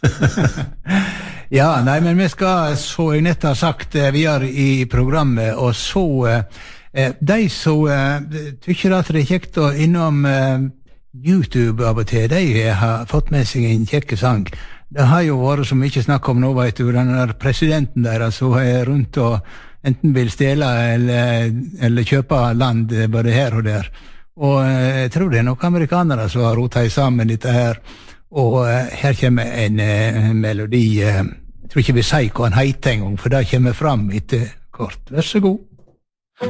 Ja, nei, men vi skal, så jeg nett har sagt, videre i programmet, og så, de som tykker at det kjekt å innom YouTube av og til, de har fått med seg en kjekke sang. Det har jo vært så mye snakk om nå, vet du, den der presidenten der, som er rundt og enten vil stjele eller kjøpe land både her og der. Og jeg tror det er nok amerikanere som har rotet sammen dette her. Og her kommer en melodi, jeg tror ikke vi sier hva han heter en gang, for det kommer fram etter kort. Vær så god.